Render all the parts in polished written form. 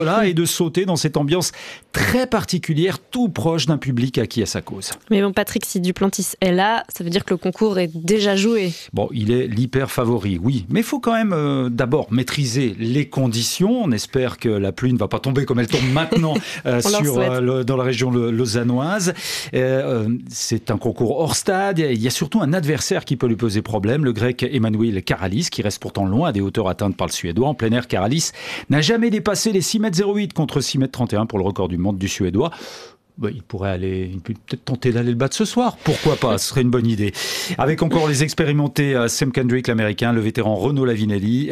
Voilà, et de sauter dans cette ambiance très particulière, tout proche d'un public acquis à sa cause. Mais bon, Patrick, si Duplantis est là, ça veut dire que le concours est déjà joué. Bon, il est l'hyper favori, oui. Mais il faut quand même d'abord maîtriser les conditions. On espère que la pluie ne va pas tomber comme elle tombe maintenant dans la région lausannoise. C'est un concours hors stade. Il y a surtout un adversaire qui peut lui poser problème, le grec Emanuel Karalis, qui reste pourtant loin des hauteurs atteintes par le Suédois. En plein air, Karalis n'a jamais dépassé les 6,08 m contre 6,31 m pour le record du monde du Suédois. Il peut peut-être tenter d'aller le battre ce soir. Pourquoi pas ? Ce serait une bonne idée. Avec encore les expérimentés Sam Kendrick, l'américain, le vétéran Renaud Lavillenie,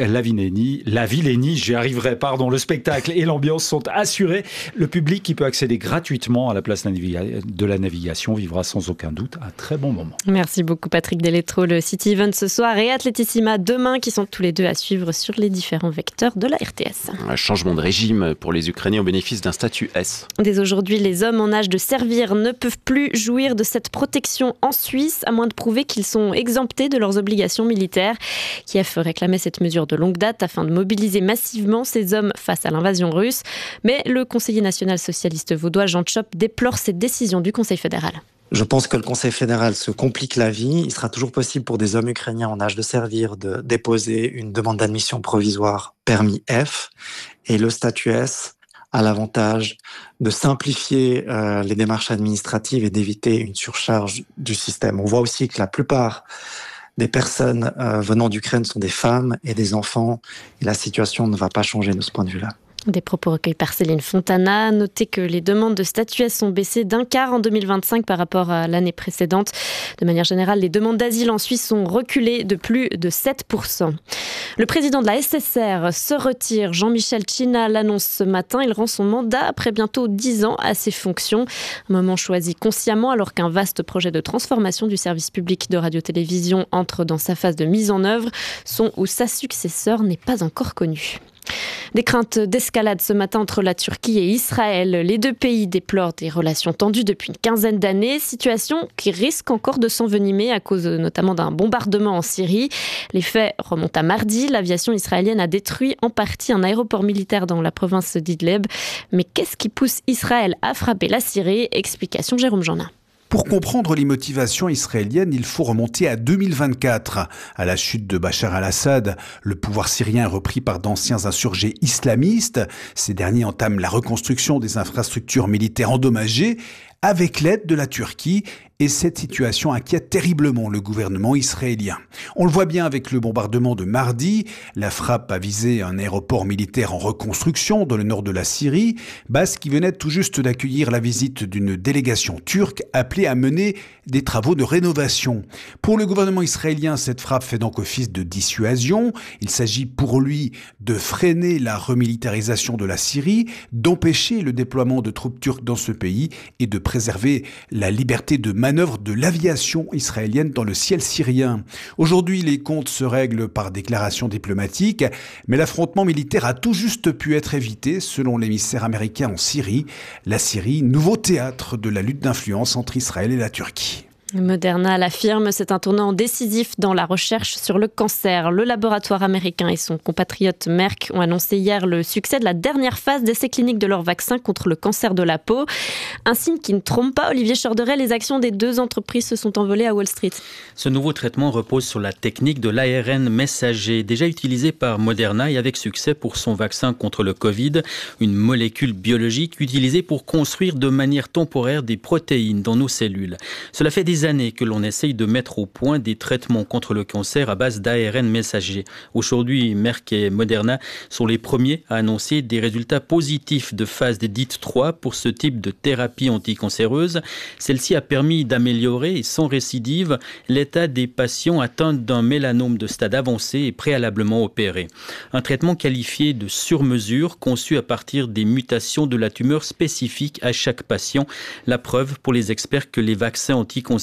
j'y arriverai, le spectacle et l'ambiance sont assurés. Le public qui peut accéder gratuitement à la place de la navigation vivra sans aucun doute un très bon moment. Merci beaucoup Patrick Deletro. Le City Event ce soir et Atletissima demain qui sont tous les deux à suivre sur les différents vecteurs de la RTS. Un changement de régime pour les Ukrainiens au bénéfice d'un statut S. Dès aujourd'hui, les hommes en âge de servir ne peuvent plus jouir de cette protection en Suisse, à moins de prouver qu'ils sont exemptés de leurs obligations militaires. Kiev réclamait cette mesure de longue date afin de mobiliser massivement ces hommes face à l'invasion russe. Mais le conseiller national socialiste vaudois Jean Tchop déplore cette décision du Conseil fédéral. Je pense que le Conseil fédéral se complique la vie. Il sera toujours possible pour des hommes ukrainiens en âge de servir de déposer une demande d'admission provisoire permis F. Et le statut S a l'avantage de simplifier les démarches administratives et d'éviter une surcharge du système. On voit aussi que la plupart des personnes venant d'Ukraine sont des femmes et des enfants, et la situation ne va pas changer de ce point de vue-là. Des propos recueillis par Céline Fontana. Notez que les demandes de statut S ont baissé d'un quart en 2025 par rapport à l'année précédente. De manière générale, les demandes d'asile en Suisse ont reculé de plus de 7%. Le président de la SSR se retire. Jean-Michel China l'annonce ce matin. Il rend son mandat après bientôt 10 ans à ses fonctions. Un moment choisi consciemment alors qu'un vaste projet de transformation du service public de radio-télévision entre dans sa phase de mise en œuvre. Son ou sa successeur n'est pas encore connu. Des craintes d'escalade ce matin entre la Turquie et Israël. Les deux pays déplorent des relations tendues depuis une quinzaine d'années, situation qui risque encore de s'envenimer à cause notamment d'un bombardement en Syrie. Les faits remontent à mardi. L'aviation israélienne a détruit en partie un aéroport militaire dans la province d'Idlib. Mais qu'est-ce qui pousse Israël à frapper la Syrie ? Explication Jérôme Jeannin. Pour comprendre les motivations israéliennes, il faut remonter à 2024. À la chute de Bachar al-Assad, le pouvoir syrien est repris par d'anciens insurgés islamistes. Ces derniers entament la reconstruction des infrastructures militaires endommagées avec l'aide de la Turquie. Et cette situation inquiète terriblement le gouvernement israélien. On le voit bien avec le bombardement de mardi. La frappe a visé un aéroport militaire en reconstruction dans le nord de la Syrie, base qui venait tout juste d'accueillir la visite d'une délégation turque appelée à mener des travaux de rénovation. Pour le gouvernement israélien, cette frappe fait donc office de dissuasion. Il s'agit pour lui de freiner la remilitarisation de la Syrie, d'empêcher le déploiement de troupes turques dans ce pays et de préserver la liberté de manœuvre de l'aviation israélienne dans le ciel syrien. Aujourd'hui, les comptes se règlent par déclaration diplomatique, mais l'affrontement militaire a tout juste pu être évité, selon l'émissaire américain en Syrie. La Syrie, nouveau théâtre de la lutte d'influence entre Israël et la Turquie. Moderna l'affirme, c'est un tournant décisif dans la recherche sur le cancer. Le laboratoire américain et son compatriote Merck ont annoncé hier le succès de la dernière phase d'essai clinique de leur vaccin contre le cancer de la peau. Un signe qui ne trompe pas, Olivier Chorderet, les actions des deux entreprises se sont envolées à Wall Street. Ce nouveau traitement repose sur la technique de l'ARN messager, déjà utilisée par Moderna et avec succès pour son vaccin contre le Covid, une molécule biologique utilisée pour construire de manière temporaire des protéines dans nos cellules. Cela fait des années que l'on essaye de mettre au point des traitements contre le cancer à base d'ARN messager. Aujourd'hui, Merck et Moderna sont les premiers à annoncer des résultats positifs de phase dite 3 pour ce type de thérapie anticancéreuse. Celle-ci a permis d'améliorer, sans récidive, l'état des patients atteints d'un mélanome de stade avancé et préalablement opérés. Un traitement qualifié de sur-mesure, conçu à partir des mutations de la tumeur spécifique à chaque patient. La preuve pour les experts que les vaccins anticancéreux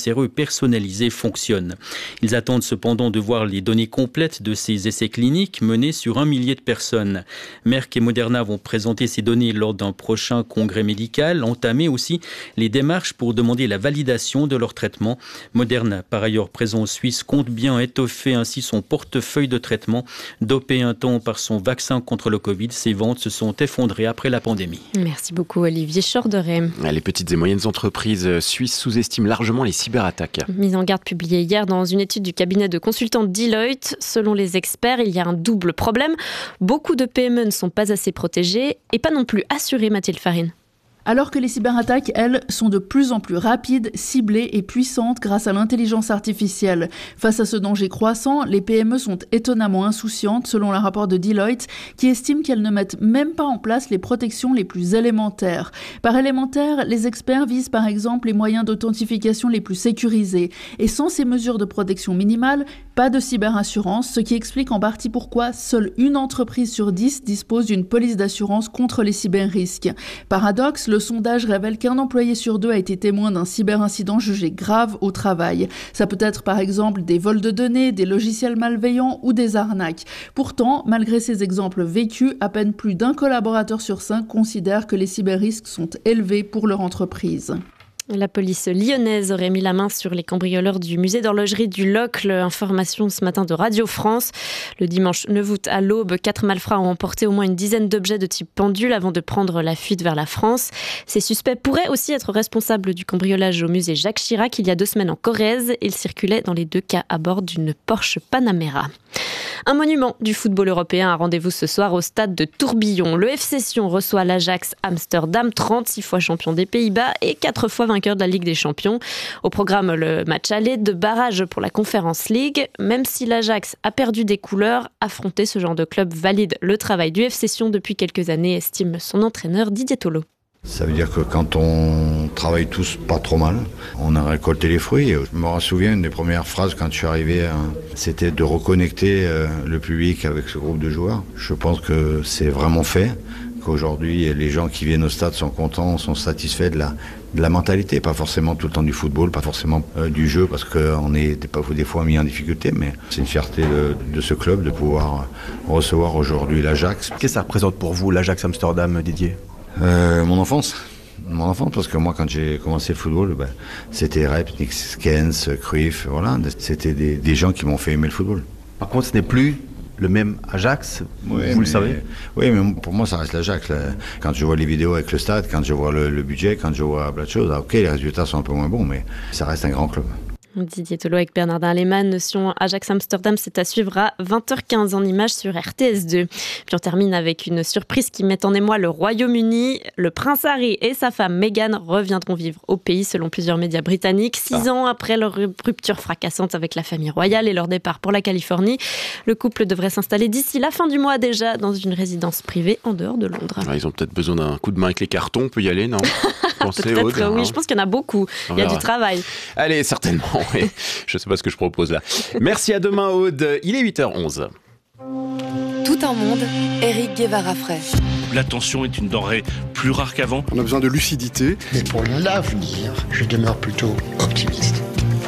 séreux personnalisés fonctionnent. Ils attendent cependant de voir les données complètes de ces essais cliniques menés sur 1 millier de personnes. Merck et Moderna vont présenter ces données lors d'un prochain congrès médical, entamer aussi les démarches pour demander la validation de leur traitement. Moderna, par ailleurs présent en Suisse, compte bien étoffer ainsi son portefeuille de traitement. Dopé un temps par son vaccin contre le Covid, ses ventes se sont effondrées après la pandémie. Merci beaucoup Olivier Chorderet. Les petites et moyennes entreprises suisses sous-estiment largement les cyberattaques. Mise en garde publiée hier dans une étude du cabinet de consultants Deloitte. Selon les experts, il y a un double problème. Beaucoup de PME ne sont pas assez protégées et pas non plus assurées, Mathilde Farine. Alors que les cyberattaques, elles, sont de plus en plus rapides, ciblées et puissantes grâce à l'intelligence artificielle. Face à ce danger croissant, les PME sont étonnamment insouciantes, selon le rapport de Deloitte, qui estime qu'elles ne mettent même pas en place les protections les plus élémentaires. Par élémentaire, les experts visent par exemple les moyens d'authentification les plus sécurisés. Et sans ces mesures de protection minimale, pas de cyberassurance, ce qui explique en partie pourquoi seule une entreprise sur 10 dispose d'une police d'assurance contre les cyberrisques. Paradoxe, le sondage révèle qu'un employé sur 2 a été témoin d'un cyberincident jugé grave au travail. Ça peut être par exemple des vols de données, des logiciels malveillants ou des arnaques. Pourtant, malgré ces exemples vécus, à peine plus d'un collaborateur sur 5 considère que les cyberrisques sont élevés pour leur entreprise. La police lyonnaise aurait mis la main sur les cambrioleurs du musée d'horlogerie du Locle. Information ce matin de Radio France. Le dimanche 9 août à l'aube, 4 malfrats ont emporté au moins une dizaine d'objets de type pendule avant de prendre la fuite vers la France. Ces suspects pourraient aussi être responsables du cambriolage au musée Jacques Chirac il y a 2 semaines en Corrèze. Ils circulaient dans les 2 cas à bord d'une Porsche Panamera. Un monument du football européen a rendez-vous ce soir au stade de Tourbillon. Le FC Sion reçoit l'Ajax Amsterdam, 36 fois champion des Pays-Bas et 4 fois vainqueur de la Ligue des Champions. Au programme, le match aller de barrage pour la Conference League. Même si l'Ajax a perdu des couleurs, affronter ce genre de club valide le travail du FC Sion depuis quelques années, estime son entraîneur Didier Tolo. Ça veut dire que quand on travaille tous pas trop mal, on a récolté les fruits. Je me souviens, une des premières phrases quand je suis arrivé, c'était de reconnecter le public avec ce groupe de joueurs. Je pense que c'est vraiment fait, qu'aujourd'hui les gens qui viennent au stade sont contents, sont satisfaits de la mentalité, pas forcément tout le temps du football, pas forcément du jeu, parce qu'on est des fois mis en difficulté, mais c'est une fierté de ce club de pouvoir recevoir aujourd'hui l'Ajax. Qu'est-ce que ça représente pour vous, l'Ajax Amsterdam, Didier ? Mon enfance, parce que moi quand j'ai commencé le football, c'était Rep, Nick Skens, Cruyff, voilà, c'était des gens qui m'ont fait aimer le football. Par contre, ce n'est plus le même Ajax, vous le savez ? Oui, mais pour moi ça reste l'Ajax. Quand je vois les vidéos avec le stade, quand je vois le budget, quand je vois plein de choses, ok, les résultats sont un peu moins bons, mais ça reste un grand club. Didier Tolo avec Bernardin Lehmann. Notion Ajax Amsterdam, c'est à suivre à 20h15 en images sur RTS2. Puis on termine avec une surprise qui met en émoi le Royaume-Uni. Le prince Harry et sa femme Meghan reviendront vivre au pays selon plusieurs médias britanniques. 6 ans après leur rupture fracassante avec la famille royale et leur départ pour la Californie. Le couple devrait s'installer d'ici la fin du mois déjà dans une résidence privée en dehors de Londres. Ils ont peut-être besoin d'un coup de main avec les cartons, on peut y aller, non ? Peut-être, oui, je pense qu'il y en a beaucoup. Il y a du travail. Allez, certainement. Oui. Je ne sais pas ce que je propose là. Merci, à demain, Aude. Il est 8h11. Tout un monde, Éric Guevara-Fray. L'attention est une denrée plus rare qu'avant. On a besoin de lucidité. Mais pour l'avenir, je demeure plutôt optimiste.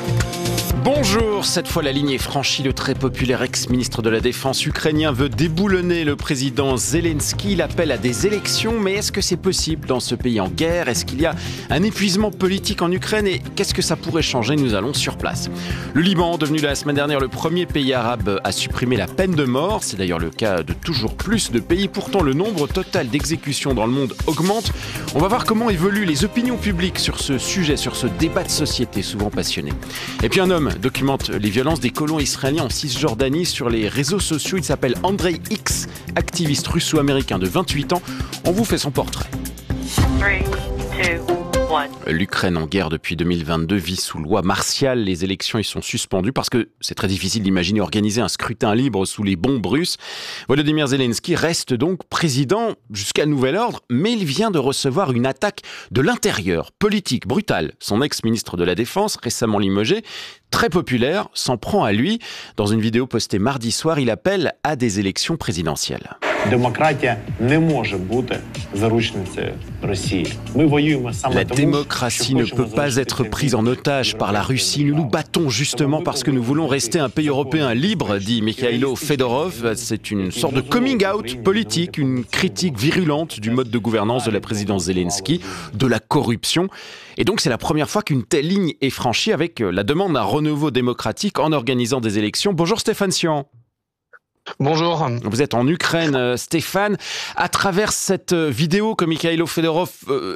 Bonjour, cette fois la ligne est franchie. Le très populaire ex-ministre de la Défense ukrainien veut déboulonner le président Zelensky. Il appelle à des élections, mais est-ce que c'est possible dans ce pays en guerre ? Est-ce qu'il y a un épuisement politique en Ukraine et qu'est-ce que ça pourrait changer ? Nous allons sur place. Le Liban, devenu la semaine dernière le premier pays arabe à supprimer la peine de mort. C'est d'ailleurs le cas de toujours plus de pays. Pourtant, le nombre total d'exécutions dans le monde augmente. On va voir comment évoluent les opinions publiques sur ce sujet, sur ce débat de société souvent passionné. Et puis un homme documente les violences des colons israéliens en Cisjordanie sur les réseaux sociaux. Il s'appelle Andrei X, activiste russo-américain de 28 ans. On vous fait son portrait. 3, 2, 1. L'Ukraine en guerre depuis 2022 vit sous loi martiale. Les élections y sont suspendues parce que c'est très difficile d'imaginer organiser un scrutin libre sous les bombes russes. Volodymyr Zelensky reste donc président jusqu'à nouvel ordre, mais il vient de recevoir une attaque de l'intérieur, politique, brutale. Son ex-ministre de la Défense, récemment limogé, très populaire, s'en prend à lui. Dans une vidéo postée mardi soir, il appelle à des élections présidentielles. La démocratie ne peut pas être prise en otage par la Russie. Nous nous battons justement parce que nous voulons rester un pays européen libre, dit Mikhailo Fedorov. C'est une sorte de coming out politique, une critique virulente du mode de gouvernance de la présidence Zelensky, de la corruption. Et donc c'est la première fois qu'une telle ligne est franchie avec la demande d'un renouveau démocratique en organisant des élections. Bonjour Stéphane Sion. Bonjour. Vous êtes en Ukraine, Stéphane. À travers cette vidéo que Mikhailo Fedorov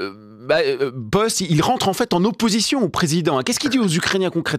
poste, il rentre en fait en opposition au président. Qu'est-ce qu'il dit aux Ukrainiens concrètement ?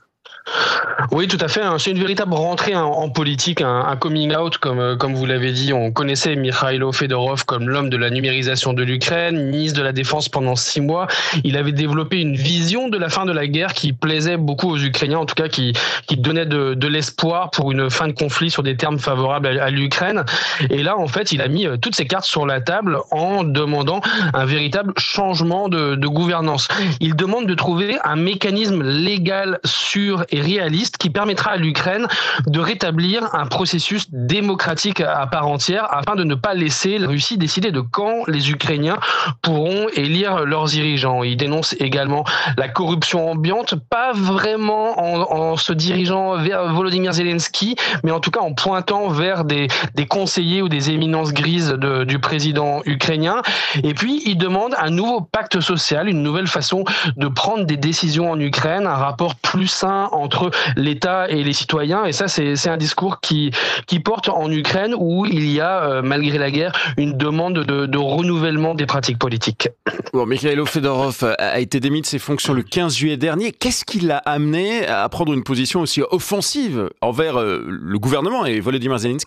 Oui, tout à fait. C'est une véritable rentrée en politique, un coming out, comme vous l'avez dit. On connaissait Mikhailo Fedorov comme l'homme de la numérisation de l'Ukraine, ministre de la Défense pendant 6 mois. Il avait développé une vision de la fin de la guerre qui plaisait beaucoup aux Ukrainiens, en tout cas qui donnait de l'espoir pour une fin de conflit sur des termes favorables à l'Ukraine. Et là, en fait, il a mis toutes ses cartes sur la table en demandant un véritable changement de gouvernance. Il demande de trouver un mécanisme légal, sûr et réaliste qui permettra à l'Ukraine de rétablir un processus démocratique à part entière afin de ne pas laisser la Russie décider de quand les Ukrainiens pourront élire leurs dirigeants. Il dénonce également la corruption ambiante, pas vraiment en se dirigeant vers Volodymyr Zelensky, mais en tout cas en pointant vers des conseillers ou des éminences grises du président ukrainien. Et puis, il demande un nouveau pacte social, une nouvelle façon de prendre des décisions en Ukraine, un rapport plus sain entre l'État et les citoyens. Et ça, c'est un discours qui porte en Ukraine où il y a, malgré la guerre, une demande de renouvellement des pratiques politiques. Bon, Mikhailo Fedorov a été démis de ses fonctions le 15 juillet dernier. Qu'est-ce qui l'a amené à prendre une position aussi offensive envers le gouvernement et Volodymyr Zelensky ?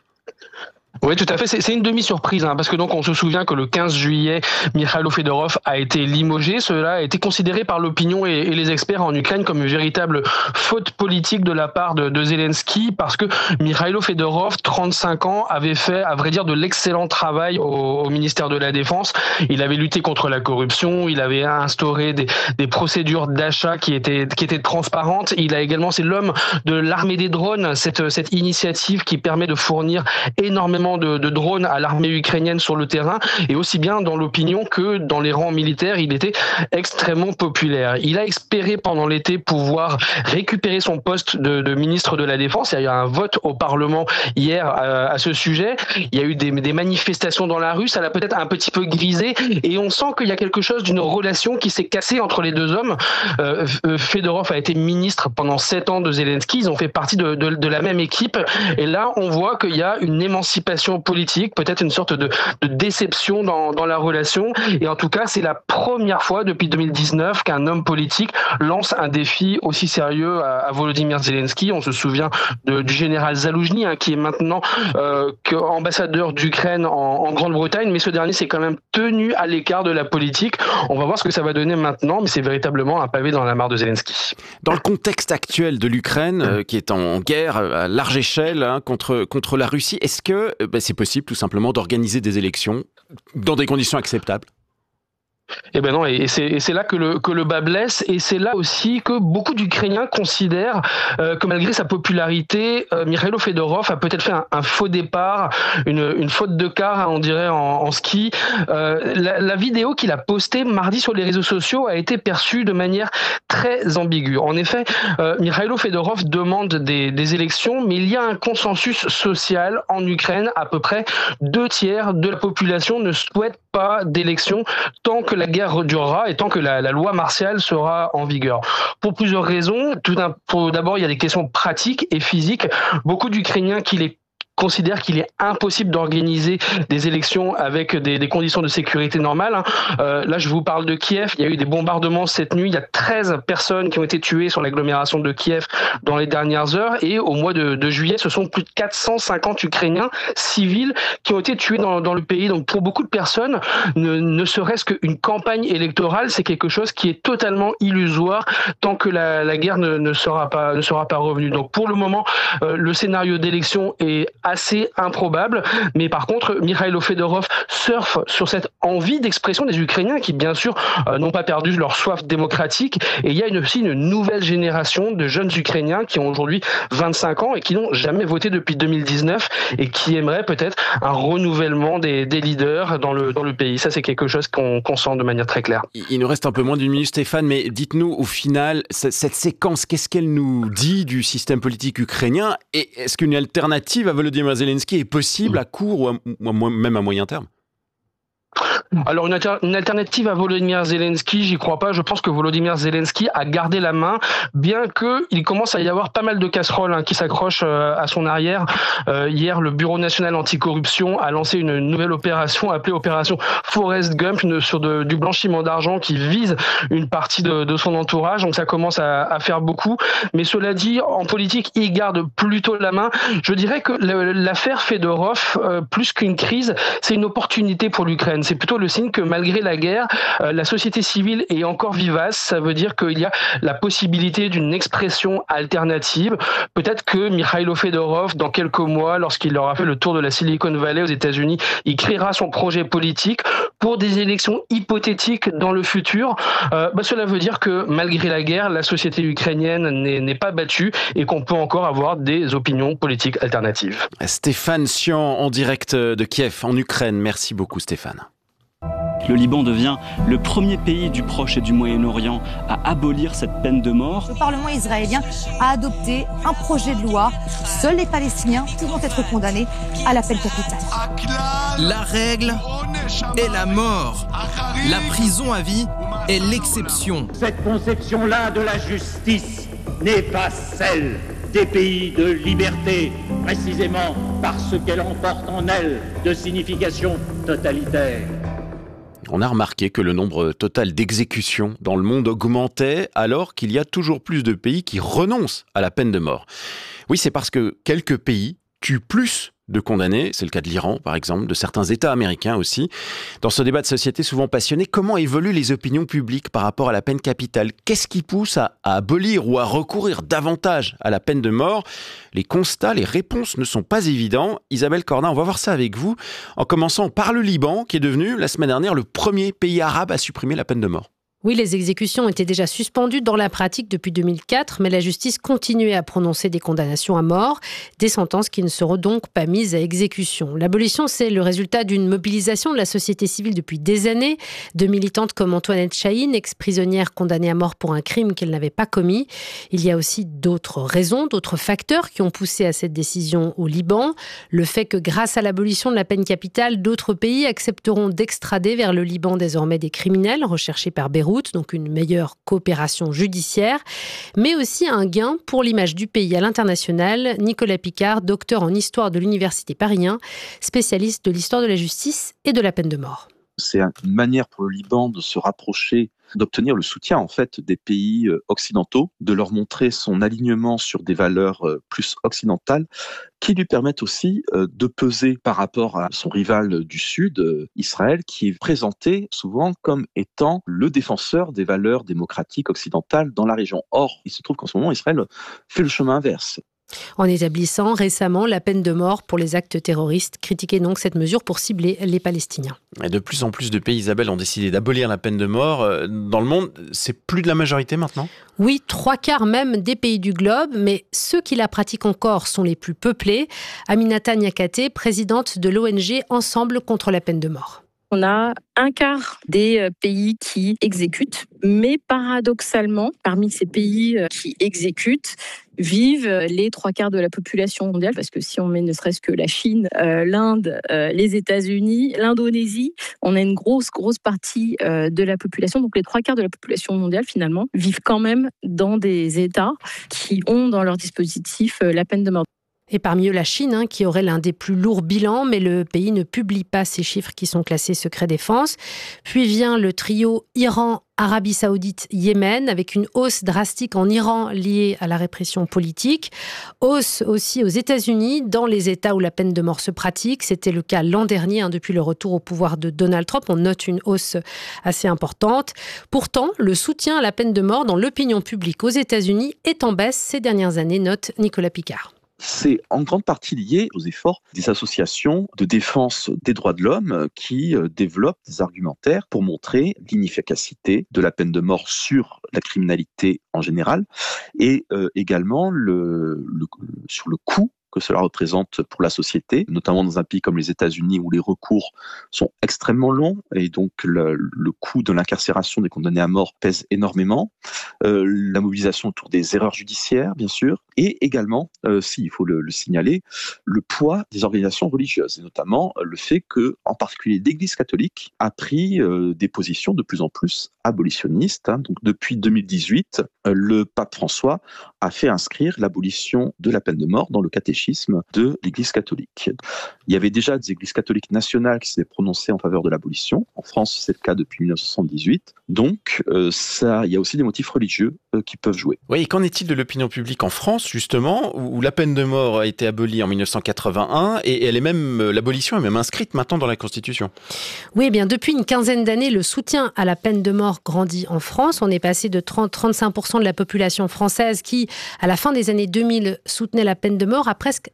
Oui, tout à fait. C'est une demi-surprise, parce que donc on se souvient que le 15 juillet, Mikhailo Fedorov a été limogé. Cela a été considéré par l'opinion et les experts en Ukraine comme une véritable faute politique de la part de Zelensky, parce que Mikhailo Fedorov, 35 ans, avait fait, à vrai dire, de l'excellent travail au ministère de la Défense. Il avait lutté contre la corruption, il avait instauré des procédures d'achat qui étaient transparentes. Il a également, c'est l'homme de l'armée des drones, cette initiative qui permet de fournir énormément de drones à l'armée ukrainienne sur le terrain, et aussi bien dans l'opinion que dans les rangs militaires, il était extrêmement populaire. Il a espéré pendant l'été pouvoir récupérer son poste de ministre de la Défense. Il y a eu un vote au Parlement hier à ce sujet. Il y a eu des manifestations dans la rue, ça l'a peut-être un petit peu grisé, et on sent qu'il y a quelque chose d'une relation qui s'est cassée entre les deux hommes. Fedorov a été ministre pendant 7 ans de Zelensky, ils ont fait partie de la même équipe, et là on voit qu'il y a une émancipation politique, peut-être une sorte de déception dans la relation. Et en tout cas, c'est la première fois depuis 2019 qu'un homme politique lance un défi aussi sérieux à Volodymyr Zelensky. On se souvient du général Zaloujny, qui est maintenant ambassadeur d'Ukraine en Grande-Bretagne, mais ce dernier s'est quand même tenu à l'écart de la politique. On va voir ce que ça va donner maintenant, mais c'est véritablement un pavé dans la mare de Zelensky. Dans le contexte actuel de l'Ukraine, qui est en guerre à large échelle contre la Russie, est-ce que c'est possible tout simplement d'organiser des élections dans des conditions acceptables ? Eh ben non, et c'est là que le bas blesse, et c'est là aussi que beaucoup d'Ukrainiens considèrent que malgré sa popularité, Mikhailo Fedorov a peut-être fait un faux départ, une faute de quart, on dirait en ski. La vidéo qu'il a postée mardi sur les réseaux sociaux a été perçue de manière très ambiguë. En effet, Mikhailo Fedorov demande des élections, mais il y a un consensus social en Ukraine. À peu près 2/3 de la population ne souhaite pas d'élections tant que la guerre durera et tant que la loi martiale sera en vigueur. Pour plusieurs raisons. D'abord, il y a des questions pratiques et physiques. Beaucoup d'Ukrainiens considère qu'il est impossible d'organiser des élections avec des conditions de sécurité normales. Là, je vous parle de Kiev. Il y a eu des bombardements cette nuit. Il y a 13 personnes qui ont été tuées sur l'agglomération de Kiev dans les dernières heures. Et au mois de juillet, ce sont plus de 450 Ukrainiens civils qui ont été tués dans le pays. Donc, pour beaucoup de personnes, ne serait-ce qu'une campagne électorale, c'est quelque chose qui est totalement illusoire tant que la guerre ne sera pas revenue. Donc, pour le moment, le scénario d'élection est assez improbable. Mais par contre, Mikhailo Fedorov surfe sur cette envie d'expression des Ukrainiens qui, bien sûr, n'ont pas perdu leur soif démocratique. Et il y a aussi une nouvelle génération de jeunes Ukrainiens qui ont aujourd'hui 25 ans et qui n'ont jamais voté depuis 2019 et qui aimeraient peut-être un renouvellement des leaders dans le pays. Ça, c'est quelque chose qu'on sent de manière très claire. Il nous reste un peu moins d'une minute, Stéphane, mais dites-nous au final, cette séquence, qu'est-ce qu'elle nous dit du système politique ukrainien et est-ce qu'une alternative à Volodymyr Zelensky est possible à court ou même à moyen terme ? Alors une alternative à Volodymyr Zelensky, j'y crois pas. Je pense que Volodymyr Zelensky a gardé la main, bien que il commence à y avoir pas mal de casseroles qui s'accrochent à son arrière. Hier, le Bureau national anticorruption a lancé une nouvelle opération appelée opération Forrest Gump sur du blanchiment d'argent qui vise une partie de son entourage. Donc ça commence à faire beaucoup. Mais cela dit, en politique, il garde plutôt la main. Je dirais que l'affaire Fedorov, plus qu'une crise, c'est une opportunité pour l'Ukraine. C'est plutôt le signe que malgré la guerre, la société civile est encore vivace. Ça veut dire qu'il y a la possibilité d'une expression alternative. Peut-être que Mikhailo Fedorov, dans quelques mois, lorsqu'il aura fait le tour de la Silicon Valley aux États-Unis, il créera son projet politique pour des élections hypothétiques dans le futur. Cela veut dire que malgré la guerre, la société ukrainienne n'est pas battue et qu'on peut encore avoir des opinions politiques alternatives. Stéphane Sion en direct de Kiev, en Ukraine. Merci beaucoup, Stéphane. Le Liban devient le premier pays du Proche et du Moyen-Orient à abolir cette peine de mort. Le Parlement israélien a adopté un projet de loi. Seuls les Palestiniens pourront être condamnés à la peine capitale. La règle est la mort. La prison à vie est l'exception. Cette conception-là de la justice n'est pas celle des pays de liberté, précisément parce qu'elle emporte en elle de signification totalitaire. On a remarqué que le nombre total d'exécutions dans le monde augmentait alors qu'il y a toujours plus de pays qui renoncent à la peine de mort. Oui, c'est parce que quelques pays tuent plus de condamnés, c'est le cas de l'Iran par exemple, de certains États américains aussi. Dans ce débat de société souvent passionné, comment évoluent les opinions publiques par rapport à la peine capitale ? Qu'est-ce qui pousse à abolir ou à recourir davantage à la peine de mort ? Les constats, les réponses ne sont pas évidents. Isabelle Cornin, on va voir ça avec vous, en commençant par le Liban, qui est devenu la semaine dernière le premier pays arabe à supprimer la peine de mort. Oui, les exécutions étaient déjà suspendues dans la pratique depuis 2004, mais la justice continuait à prononcer des condamnations à mort, des sentences qui ne seront donc pas mises à exécution. L'abolition, c'est le résultat d'une mobilisation de la société civile depuis des années, de militantes comme Antoinette Chahine, ex-prisonnière condamnée à mort pour un crime qu'elle n'avait pas commis. Il y a aussi d'autres raisons, d'autres facteurs qui ont poussé à cette décision au Liban. Le fait que grâce à l'abolition de la peine capitale, d'autres pays accepteront d'extrader vers le Liban désormais des criminels recherchés par Beyrouth, donc une meilleure coopération judiciaire, mais aussi un gain pour l'image du pays à l'international. Nicolas Picard, docteur en histoire de l'Université Paris 1, spécialiste de l'histoire de la justice et de la peine de mort. C'est une manière pour le Liban de se rapprocher, d'obtenir le soutien en fait des pays occidentaux, de leur montrer son alignement sur des valeurs plus occidentales, qui lui permettent aussi de peser par rapport à son rival du Sud, Israël, qui est présenté souvent comme étant le défenseur des valeurs démocratiques occidentales dans la région. Or, il se trouve qu'en ce moment, Israël fait le chemin inverse. En établissant récemment la peine de mort pour les actes terroristes, critiquait donc cette mesure pour cibler les Palestiniens. Et de plus en plus de pays, Isabelle, ont décidé d'abolir la peine de mort. Dans le monde, c'est plus de la majorité maintenant ? Oui, 3/4 même des pays du globe, mais ceux qui la pratiquent encore sont les plus peuplés. Aminata Niakate, présidente de l'ONG Ensemble contre la peine de mort. On a 1/4 des pays qui exécutent, mais paradoxalement, parmi ces pays qui exécutent, vivent les 3/4 de la population mondiale, parce que si on met ne serait-ce que la Chine, l'Inde, les États-Unis, l'Indonésie, on a une grosse partie de la population. Donc les 3/4 de la population mondiale, finalement, vivent quand même dans des États qui ont dans leur dispositif la peine de mort. Et parmi eux, la Chine, qui aurait l'un des plus lourds bilans, mais le pays ne publie pas ces chiffres qui sont classés secret défense. Puis vient le trio Iran, Arabie Saoudite, Yémen, avec une hausse drastique en Iran liée à la répression politique. Hausse aussi aux États-Unis, dans les États où la peine de mort se pratique. C'était le cas l'an dernier, depuis le retour au pouvoir de Donald Trump. On note une hausse assez importante. Pourtant, le soutien à la peine de mort dans l'opinion publique aux États-Unis est en baisse ces dernières années, note Nicolas Picard. C'est en grande partie lié aux efforts des associations de défense des droits de l'homme qui développent des argumentaires pour montrer l'inefficacité de la peine de mort sur la criminalité en général et également sur le coût que cela représente pour la société, notamment dans un pays comme les États-Unis où les recours sont extrêmement longs et donc le coût de l'incarcération des condamnés à mort pèse énormément. La mobilisation autour des erreurs judiciaires, bien sûr, et également, il faut le signaler, le poids des organisations religieuses, et notamment le fait que, en particulier, l'Église catholique a pris des positions de plus en plus abolitionnistes. Donc, depuis 2018, le pape François a fait inscrire l'abolition de la peine de mort dans le catéchisme de l'Église catholique. Il y avait déjà des églises catholiques nationales qui s'étaient prononcées en faveur de l'abolition. En France, c'est le cas depuis 1978. Donc, il y a aussi des motifs religieux qui peuvent jouer. Oui, et qu'en est-il de l'opinion publique en France, justement, où la peine de mort a été abolie en 1981 et l'abolition est même inscrite maintenant dans la Constitution? Oui, eh bien, depuis une quinzaine d'années, le soutien à la peine de mort grandit en France. On est passé de 30-35% de la population française qui, à la fin des années 2000, soutenait la peine de mort à presque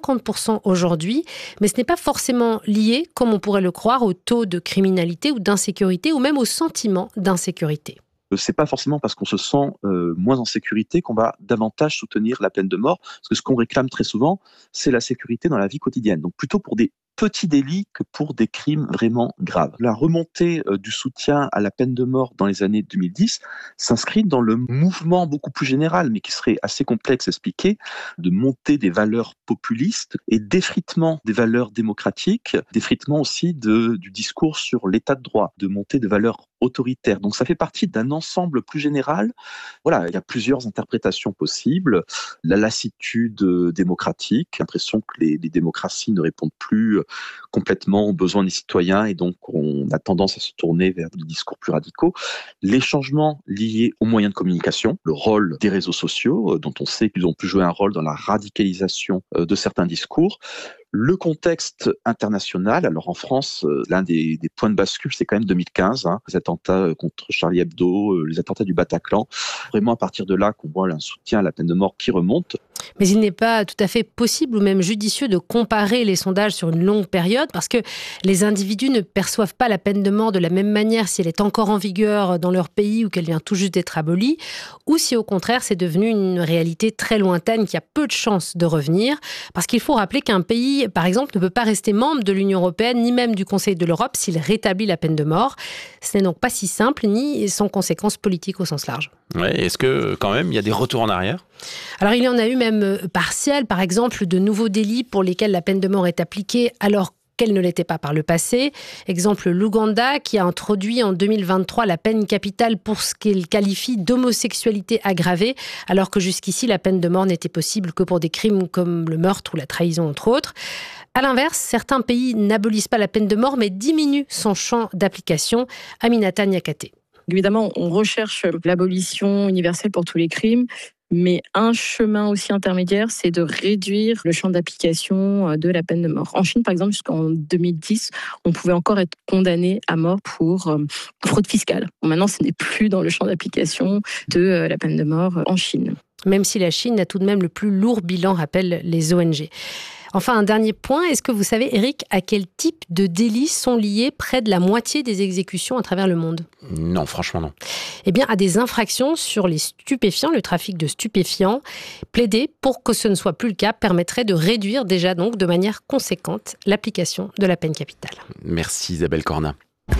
50% aujourd'hui. Mais ce n'est pas forcément lié, comme on pourrait le croire, au taux de criminalité ou d'insécurité ou même au sentiment d'insécurité. C'est pas forcément parce qu'on se sent moins en sécurité qu'on va davantage soutenir la peine de mort, parce que ce qu'on réclame très souvent, c'est la sécurité dans la vie quotidienne. Donc plutôt pour des petits délits que pour des crimes vraiment graves. La remontée du soutien à la peine de mort dans les années 2010 s'inscrit dans le mouvement beaucoup plus général, mais qui serait assez complexe à expliquer, de montée des valeurs populistes et d'effritement des valeurs démocratiques, d'effritement aussi du discours sur l'état de droit, de montée des valeurs autoritaires. Donc ça fait partie d'un ensemble plus général. Voilà, il y a plusieurs interprétations possibles. La lassitude démocratique, l'impression que les démocraties ne répondent plus complètement aux besoins des citoyens et donc on a tendance à se tourner vers des discours plus radicaux. Les changements liés aux moyens de communication, le rôle des réseaux sociaux, dont on sait qu'ils ont pu jouer un rôle dans la radicalisation de certains discours. Le contexte international, alors en France, l'un des points de bascule, c'est quand même 2015, les attentats contre Charlie Hebdo, les attentats du Bataclan. Vraiment à partir de là qu'on voit un soutien à la peine de mort qui remonte. Mais il n'est pas tout à fait possible ou même judicieux de comparer les sondages sur une longue période parce que les individus ne perçoivent pas la peine de mort de la même manière si elle est encore en vigueur dans leur pays ou qu'elle vient tout juste d'être abolie, ou si au contraire c'est devenu une réalité très lointaine qui a peu de chances de revenir. Parce qu'il faut rappeler qu'un pays, par exemple, ne peut pas rester membre de l'Union européenne ni même du Conseil de l'Europe s'il rétablit la peine de mort. Ce n'est donc pas si simple ni sans conséquences politiques au sens large. Ouais, est-ce que quand même il y a des retours en arrière ? Alors il y en a eu même partiels, par exemple de nouveaux délits pour lesquels la peine de mort est appliquée alors qu'elle ne l'était pas par le passé. Exemple, l'Ouganda qui a introduit en 2023 la peine capitale pour ce qu'il qualifie d'homosexualité aggravée, alors que jusqu'ici la peine de mort n'était possible que pour des crimes comme le meurtre ou la trahison entre autres. À l'inverse, certains pays n'abolissent pas la peine de mort mais diminuent son champ d'application. Aminata Niakate. Évidemment, on recherche l'abolition universelle pour tous les crimes, mais un chemin aussi intermédiaire, c'est de réduire le champ d'application de la peine de mort. En Chine, par exemple, jusqu'en 2010, on pouvait encore être condamné à mort pour fraude fiscale. Maintenant, ce n'est plus dans le champ d'application de la peine de mort en Chine. Même si la Chine a tout de même le plus lourd bilan, rappellent les ONG. Enfin, un dernier point, est-ce que vous savez, Eric, à quel type de délits sont liés près de la moitié des exécutions à travers le monde ? Non, franchement non. Eh bien, à des infractions sur les stupéfiants, le trafic de stupéfiants. Plaider pour que ce ne soit plus le cas permettrait de réduire déjà donc de manière conséquente l'application de la peine capitale. Merci Isabelle Corna.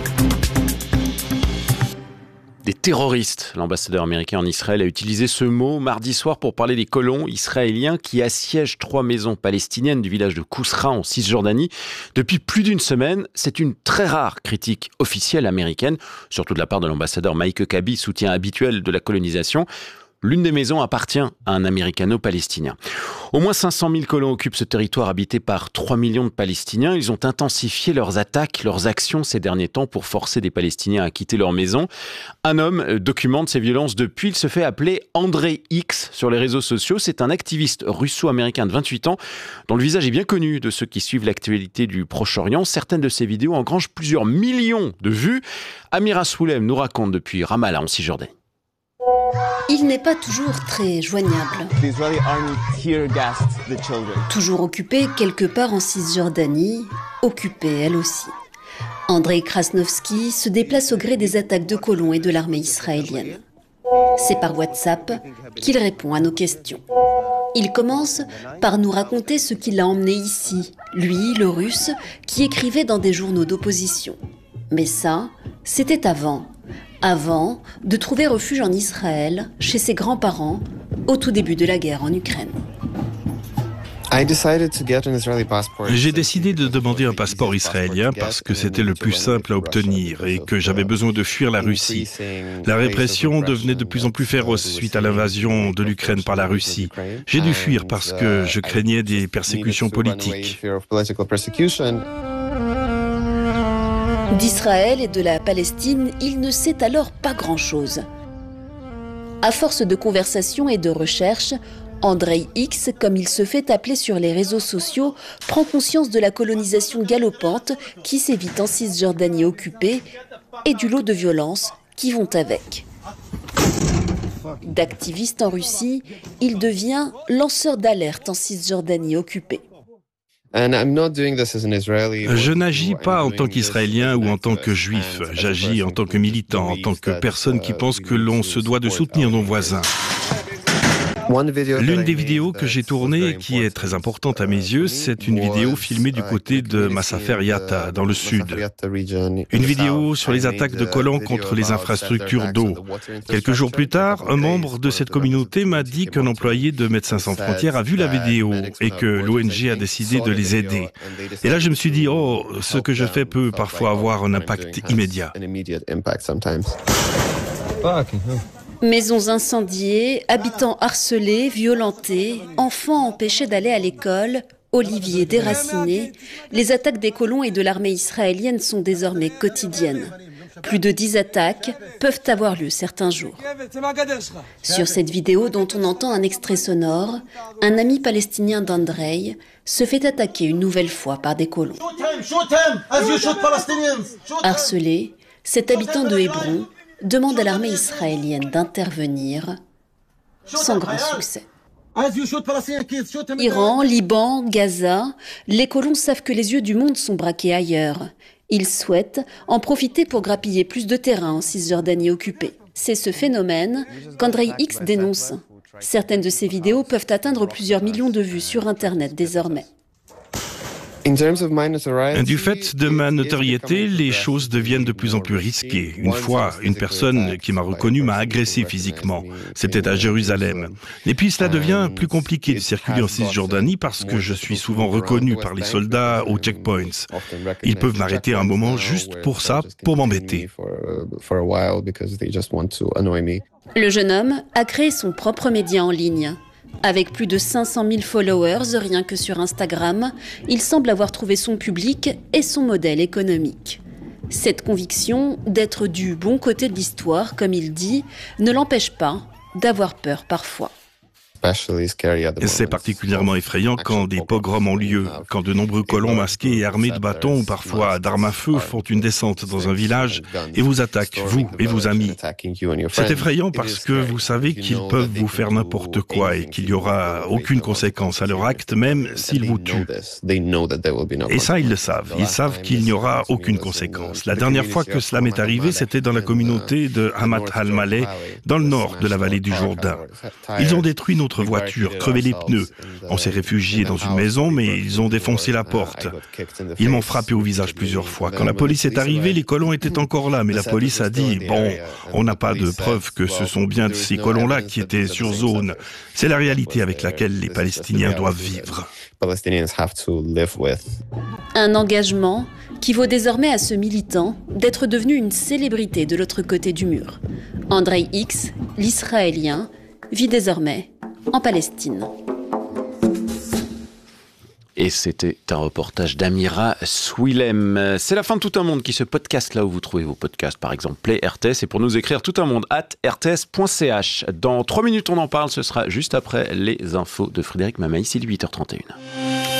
Des terroristes. L'ambassadeur américain en Israël a utilisé ce mot mardi soir pour parler des colons israéliens qui assiègent 3 maisons palestiniennes du village de Kousra en Cisjordanie. Depuis plus d'une semaine, c'est une très rare critique officielle américaine, surtout de la part de l'ambassadeur Mike Huckabee, soutien habituel de la colonisation. L'une des maisons appartient à un américano-palestinien. Au moins 500 000 colons occupent ce territoire habité par 3 millions de Palestiniens. Ils ont intensifié leurs attaques, leurs actions ces derniers temps pour forcer des Palestiniens à quitter leur maison. Un homme documente ces violences depuis. Il se fait appeler André X sur les réseaux sociaux. C'est un activiste russo-américain de 28 ans dont le visage est bien connu de ceux qui suivent l'actualité du Proche-Orient. Certaines de ses vidéos engrangent plusieurs millions de vues. Amira Soulem nous raconte depuis Ramallah en Cisjordanie. Il n'est pas toujours très joignable. Toujours occupée quelque part en Cisjordanie, occupée elle aussi. Andrei Krasnovski se déplace au gré des attaques de colons et de l'armée israélienne. C'est par WhatsApp qu'il répond à nos questions. Il commence par nous raconter ce qui l'a emmené ici, lui, le Russe, qui écrivait dans des journaux d'opposition. Mais ça, c'était avant de trouver refuge en Israël, chez ses grands-parents, au tout début de la guerre en Ukraine. J'ai décidé de demander un passeport israélien parce que c'était le plus simple à obtenir et que j'avais besoin de fuir la Russie. La répression devenait de plus en plus féroce suite à l'invasion de l'Ukraine par la Russie. J'ai dû fuir parce que je craignais des persécutions politiques. D'Israël et de la Palestine, il ne sait alors pas grand-chose. À force de conversations et de recherches, Andrei X, comme il se fait appeler sur les réseaux sociaux, prend conscience de la colonisation galopante qui sévit en Cisjordanie occupée et du lot de violences qui vont avec. D'activiste en Russie, il devient lanceur d'alerte en Cisjordanie occupée. Je n'agis pas en tant qu'Israélien ou en tant que Juif. J'agis en tant que militant, en tant que personne qui pense que l'on se doit de soutenir nos voisins. L'une des vidéos que j'ai tournées, qui est très importante à mes yeux, c'est une vidéo filmée du côté de Masafer Yatta, dans le sud. Une vidéo sur les attaques de colons contre les infrastructures d'eau. Quelques jours plus tard, un membre de cette communauté m'a dit qu'un employé de Médecins sans frontières a vu la vidéo et que l'ONG a décidé de les aider. Et là, je me suis dit, ce que je fais peut parfois avoir un impact immédiat. Maisons incendiées, habitants harcelés, violentés, enfants empêchés d'aller à l'école, oliviers déracinés, les attaques des colons et de l'armée israélienne sont désormais quotidiennes. Plus de 10 attaques peuvent avoir lieu certains jours. Sur cette vidéo dont on entend un extrait sonore, un ami palestinien d'Andrei se fait attaquer une nouvelle fois par des colons. Harcelé, cet habitant de Hébron demande à l'armée israélienne d'intervenir sans grand succès. Iran, Liban, Gaza, les colons savent que les yeux du monde sont braqués ailleurs. Ils souhaitent en profiter pour grappiller plus de terrain en Cisjordanie occupée. C'est ce phénomène qu'Andrei X dénonce. Certaines de ces vidéos peuvent atteindre plusieurs millions de vues sur Internet désormais. Du fait de ma notoriété, les choses deviennent de plus en plus risquées. Une fois, une personne qui m'a reconnu m'a agressé physiquement. C'était à Jérusalem. Et puis cela devient plus compliqué de circuler en Cisjordanie parce que je suis souvent reconnu par les soldats aux checkpoints. Ils peuvent m'arrêter un moment juste pour ça, pour m'embêter. Le jeune homme a créé son propre média en ligne. Avec plus de 500 000 followers rien que sur Instagram, il semble avoir trouvé son public et son modèle économique. Cette conviction d'être du bon côté de l'histoire, comme il dit, ne l'empêche pas d'avoir peur parfois. C'est particulièrement effrayant quand des pogroms ont lieu, quand de nombreux colons masqués et armés de bâtons ou parfois d'armes à feu font une descente dans un village et vous attaquent, vous et vos amis. C'est effrayant parce que vous savez qu'ils peuvent vous faire n'importe quoi et qu'il n'y aura aucune conséquence à leur acte, même s'ils vous tuent. Et ça, ils le savent. Ils savent qu'il n'y aura aucune conséquence. La dernière fois que cela m'est arrivé, c'était dans la communauté de Hamat al-Maleh, dans le nord de la vallée du Jourdain. Ils ont détruit notre voiture, crevé les pneus. On s'est réfugié dans une maison, mais ils ont défoncé la porte. Ils m'ont frappé au visage plusieurs fois. Quand la police est arrivée, les colons étaient encore là, mais la police a dit « Bon, on n'a pas de preuves que ce sont bien ces colons-là qui étaient sur zone. » C'est la réalité avec laquelle les Palestiniens doivent vivre. Un engagement qui vaut désormais à ce militant d'être devenu une célébrité de l'autre côté du mur. Andrei X, l'Israélien, vit désormais en Palestine. Et c'était un reportage d'Amira Swilem. C'est la fin de Tout un monde qui se podcast là où vous trouvez vos podcasts, par exemple Play RTS. Et pour nous écrire toutunmonde@rts.ch. Dans 3 minutes, on en parle. Ce sera juste après les infos de Frédéric Mamaïs, il est 8h31.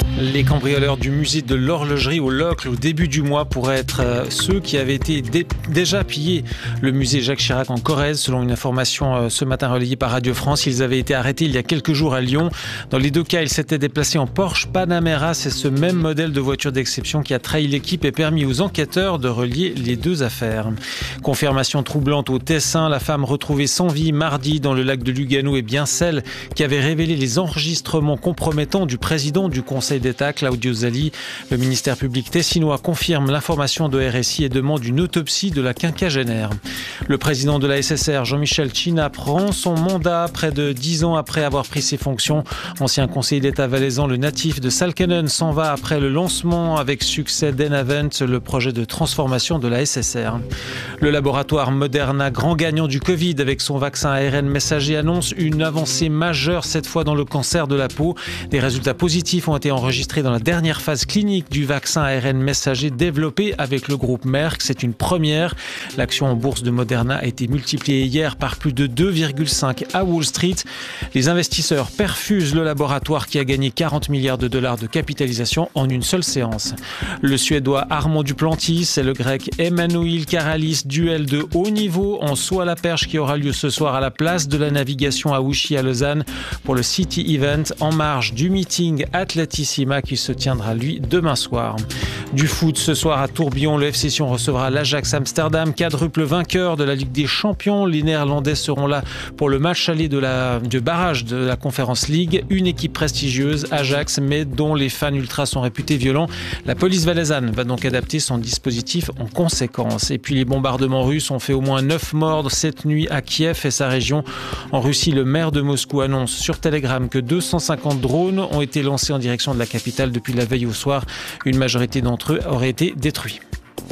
Les cambrioleurs du musée de l'horlogerie au Locle au début du mois pourraient être ceux qui avaient été déjà pillés le musée Jacques Chirac en Corrèze. Selon une information ce matin relayée par Radio France, ils avaient été arrêtés il y a quelques jours à Lyon. Dans les deux cas, ils s'étaient déplacés en Porsche Panamera. C'est ce même modèle de voiture d'exception qui a trahi l'équipe et permis aux enquêteurs de relier les deux affaires. Confirmation troublante au Tessin. La femme retrouvée sans vie mardi dans le lac de Lugano est bien celle qui avait révélé les enregistrements compromettants du président du Conseil d'État, Claudio Zali. Le ministère public tessinois confirme l'information de RSI et demande une autopsie de la quinquagénaire. Le président de la SSR, Jean-Michel China, prend son mandat près de 10 ans après avoir pris ses fonctions. Ancien conseiller d'État valaisan, le natif de Salkanen s'en va après le lancement avec succès d'Enavent, le projet de transformation de la SSR. Le laboratoire Moderna, grand gagnant du Covid avec son vaccin ARN messager, annonce une avancée majeure cette fois dans le cancer de la peau. Des résultats positifs ont été enregistrés dans la dernière phase clinique du vaccin ARN messager développé avec le groupe Merck. C'est une première. L'action en bourse de Moderna a été multipliée hier par plus de 2,5 à Wall Street. Les investisseurs perfusent le laboratoire qui a gagné 40 milliards de dollars de capitalisation en une seule séance. Le Suédois Armand Duplantis et le Grec Emmanuel Karalis, duel de haut niveau en saut à la perche qui aura lieu ce soir à la place de la navigation à Ouchy à Lausanne pour le City Event en marge du meeting Atletissima qui se tiendra lui demain soir. Du foot ce soir à Tourbillon, le FC Sion recevra l'Ajax Amsterdam, quadruple vainqueur de la Ligue des Champions. Les Néerlandais seront là pour le match aller du barrage de la Conference League. Une équipe prestigieuse, Ajax, mais dont les fans ultras sont réputés violents. La police valaisanne va donc adapter son dispositif en conséquence. Et puis les bombardements russes ont fait au moins 9 morts cette nuit à Kiev et sa région. En Russie, le maire de Moscou annonce sur Telegram que 250 drones ont été lancés en direction de la capitale depuis la veille au soir. Une majorité d'entre eux auraient été détruits.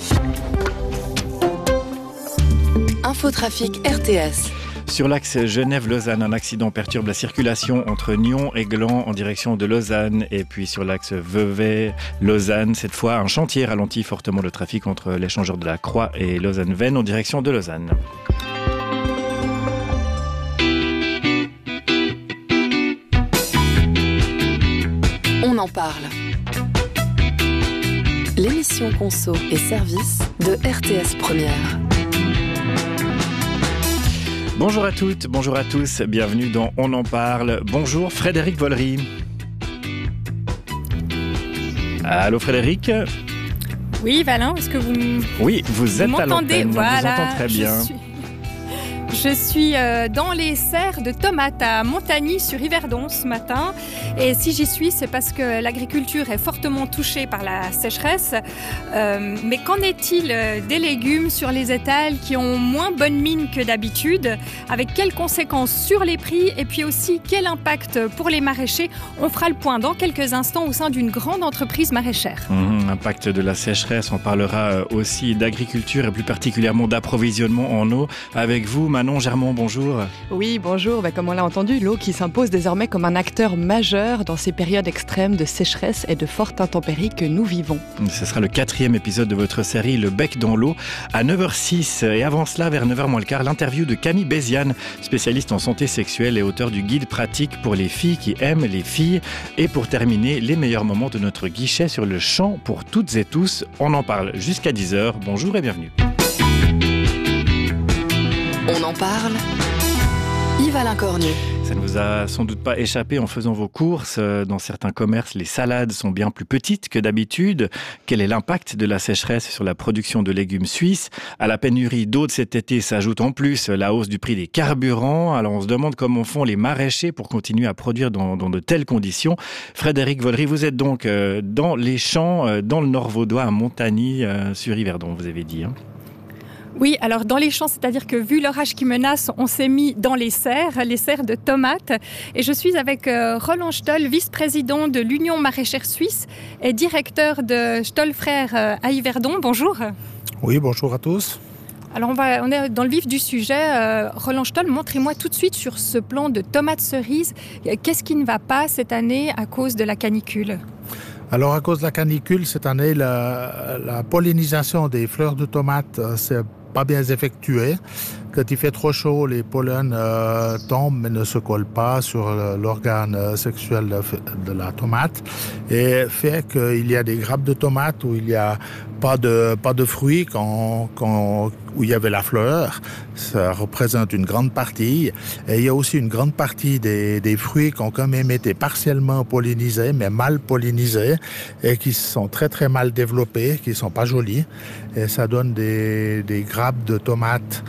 Infotrafic RTS. Sur l'axe Genève-Lausanne, un accident perturbe la circulation entre Nyon et Gland en direction de Lausanne. Et puis sur l'axe Vevey-Lausanne, cette fois, un chantier ralentit fortement le trafic entre l'échangeur de la Croix et Lausanne-Vennes en direction de Lausanne. On en parle. L'émission Conso et Service de RTS Première. Bonjour à toutes, bonjour à tous, bienvenue dans On en parle. Bonjour Frédéric Vollery. Allô Frédéric ? Oui Valin, est-ce que vous Oui, vous êtes à l'antenne, voilà, on vous entend très bien. Je suis dans les serres de tomates à Montagny sur Yverdon ce matin. Et si j'y suis, c'est parce que l'agriculture est fortement touchée par la sécheresse. Mais qu'en est-il des légumes sur les étals qui ont moins bonne mine que d'habitude? Avec quelles conséquences sur les prix? Et puis aussi, quel impact pour les maraîchers? On fera le point dans quelques instants au sein d'une grande entreprise maraîchère. Impact de la sécheresse, on parlera aussi d'agriculture et plus particulièrement d'approvisionnement en eau. Avec vous, Manon Germont, bonjour. Oui, bonjour. Comme on l'a entendu, l'eau qui s'impose désormais comme un acteur majeur dans ces périodes extrêmes de sécheresse et de fortes intempéries que nous vivons. Ce sera le 4e épisode de votre série Le Bec dans l'eau à 9h06. Et avant cela, vers 9h moins le quart, l'interview de Camille Béziane, spécialiste en santé sexuelle et auteur du guide pratique pour les filles qui aiment les filles. Et pour terminer, les meilleurs moments de notre guichet sur le champ pour toutes et tous. On en parle jusqu'à 10h. Bonjour et bienvenue. On en parle. Yves-Alain Cornu. Ça ne vous a sans doute pas échappé en faisant vos courses. Dans certains commerces, les salades sont bien plus petites que d'habitude. Quel est l'impact de la sécheresse sur la production de légumes suisses? À la pénurie d'eau de cet été s'ajoute en plus la hausse du prix des carburants. Alors on se demande comment font les maraîchers pour continuer à produire dans de telles conditions. Frédéric Vollery, vous êtes donc dans les champs, dans le Nord vaudois, à Montagny, sur Yverdon, vous avez dit. Oui, alors dans les champs, c'est-à-dire que vu l'orage qui menace, on s'est mis dans les serres de tomates. Et je suis avec Roland Stoll, vice-président de l'Union maraîchère suisse et directeur de Stoll Frères à Yverdon. Bonjour. Oui, bonjour à tous. Alors on est dans le vif du sujet. Roland Stoll, montrez-moi tout de suite sur ce plan de tomates cerises. Qu'est-ce qui ne va pas cette année à cause de la canicule ? Alors, à cause de la canicule, cette année, la pollinisation des fleurs de tomates s'est pas bien effectué. Quand il fait trop chaud, les pollens tombent mais ne se collent pas sur l'organe sexuel de la tomate et fait qu'il y a des grappes de tomates où il n'y a pas de fruits où il y avait la fleur. Ça représente une grande partie. Et il y a aussi une grande partie des fruits qui ont quand même été partiellement pollinisés, mais mal pollinisés, et qui sont très très mal développés, qui ne sont pas jolis. Et ça donne des grappes de tomates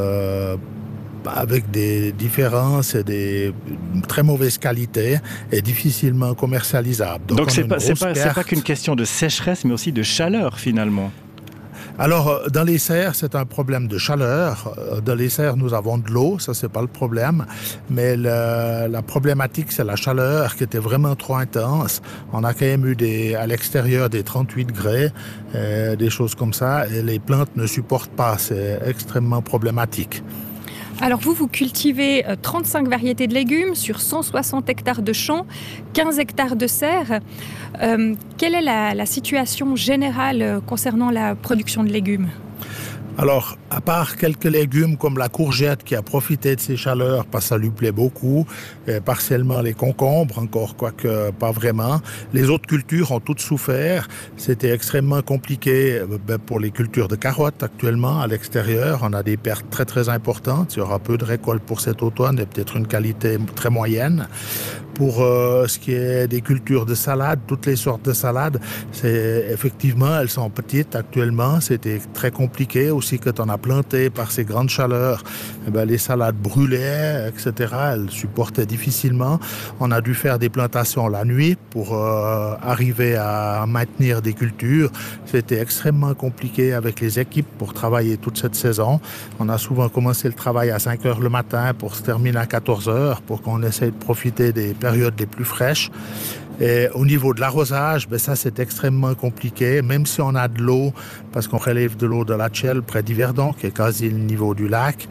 avec des différences et des très mauvaises qualités et difficilement commercialisables. Donc c'est pas qu'une question de sécheresse, mais aussi de chaleur finalement. Alors, dans les serres, c'est un problème de chaleur. Dans les serres, nous avons de l'eau, ça, c'est pas le problème. Mais la problématique, c'est la chaleur qui était vraiment trop intense. On a quand même eu à l'extérieur des 38 degrés, des choses comme ça, et les plantes ne supportent pas. C'est extrêmement problématique. Alors vous cultivez 35 variétés de légumes sur 160 hectares de champs, 15 hectares de serres. Quelle est la situation générale concernant la production de légumes ? Alors, à part quelques légumes comme la courgette qui a profité de ces chaleurs parce que ça lui plaît beaucoup, et partiellement les concombres, encore quoique pas vraiment, les autres cultures ont toutes souffert. C'était extrêmement compliqué pour les cultures de carottes actuellement à l'extérieur. On a des pertes très très importantes. Il y aura peu de récoltes pour cet automne et peut-être une qualité très moyenne. Pour ce qui est des cultures de salade, toutes les sortes de salades, effectivement, elles sont petites actuellement. C'était très compliqué aussi quand on a planté par ces grandes chaleurs. Les salades brûlaient, etc. Elles supportaient difficilement. On a dû faire des plantations la nuit pour arriver à maintenir des cultures. C'était extrêmement compliqué avec les équipes pour travailler toute cette saison. On a souvent commencé le travail à 5 heures le matin pour se terminer à 14 heures pour qu'on essaye de profiter des périodes les plus fraîches. Et au niveau de l'arrosage, ça c'est extrêmement compliqué, même si on a de l'eau, parce qu'on relève de l'eau de la Tchèle près d'Yverdon, qui est quasi le niveau du lac.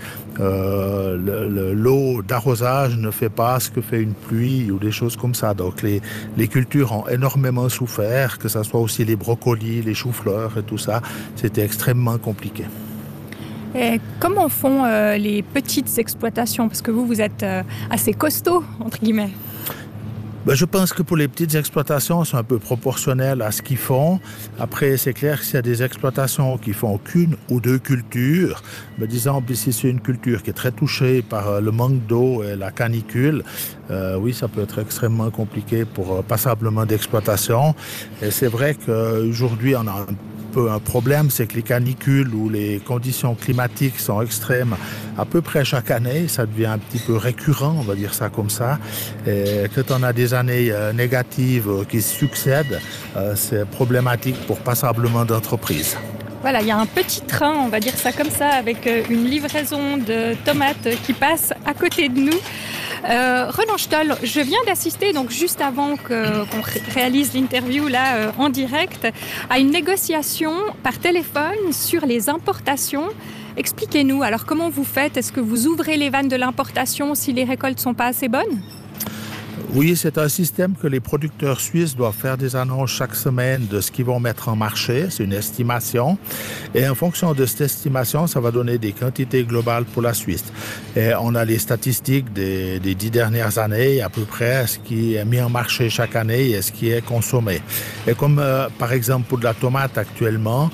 L'eau d'arrosage ne fait pas ce que fait une pluie ou des choses comme ça. Donc les cultures ont énormément souffert, que ce soit aussi les brocolis, les choux-fleurs et tout ça. C'était extrêmement compliqué. Et comment font les petites exploitations ? Parce que vous êtes assez costaud, entre guillemets. Je pense que pour les petites exploitations, c'est un peu proportionnel à ce qu'ils font. Après, c'est clair que s'il y a des exploitations qui font qu'une ou deux cultures, disons, si c'est une culture qui est très touchée par le manque d'eau et la canicule, oui, ça peut être extrêmement compliqué pour passablement d'exploitation. Et c'est vrai qu'aujourd'hui, on a un problème, c'est que les canicules ou les conditions climatiques sont extrêmes à peu près chaque année. Ça devient un petit peu récurrent, on va dire ça comme ça. Et quand on a des années négatives qui succèdent, c'est problématique pour passablement d'entreprises. Voilà, il y a un petit train, on va dire ça comme ça, avec une livraison de tomates qui passe à côté de nous. Roland Stoll, je viens d'assister, donc juste avant qu'on réalise l'interview là en direct, à une négociation par téléphone sur les importations. Expliquez-nous, alors comment vous faites ? Est-ce que vous ouvrez les vannes de l'importation si les récoltes ne sont pas assez bonnes ? Oui, c'est un système que les producteurs suisses doivent faire des annonces chaque semaine de ce qu'ils vont mettre en marché. C'est une estimation. Et en fonction de cette estimation, ça va donner des quantités globales pour la Suisse. Et on a les statistiques des 10 dernières années, à peu près ce qui est mis en marché chaque année et ce qui est consommé. Et comme par exemple pour de la tomate actuellement,